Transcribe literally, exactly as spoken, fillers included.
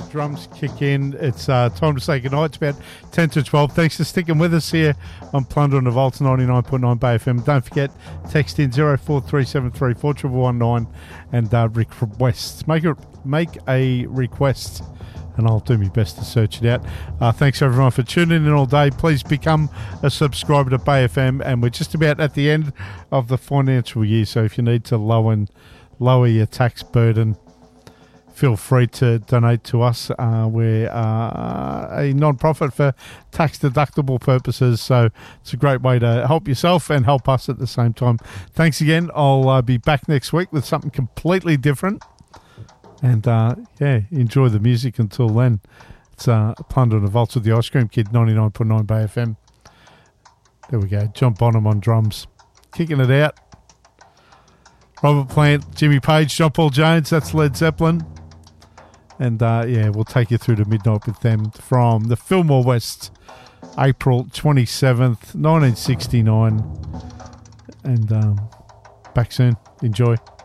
drums kick in, it's uh, time to say goodnight. It's about ten to twelve. Thanks for sticking with us here on Plunder on the Vaults ninety-nine point nine Bay F M. Don't forget, text in zero four three seven three four one one nine and uh, request. Make, it, make a request and I'll do my best to search it out. Uh, thanks everyone for tuning in all day. Please become a subscriber to Bay F M, and we're just about at the end of the financial year, so if you need to lower, lower your tax burden, feel free to donate to us. Uh, we're uh, a non-profit for tax-deductible purposes, so it's a great way to help yourself and help us at the same time. Thanks again. I'll uh, be back next week with something completely different. And, uh, yeah, enjoy the music until then. It's uh, Plunder on the Vaults with the Ice Cream Kid, ninety-nine point nine Bay F M. There we go. John Bonham on drums. Kicking it out. Robert Plant, Jimmy Page, John Paul Jones. That's Led Zeppelin. And, uh, yeah, we'll take you through to midnight with them from the Fillmore West, April twenty-seventh, nineteen sixty-nine. And um, back soon. Enjoy.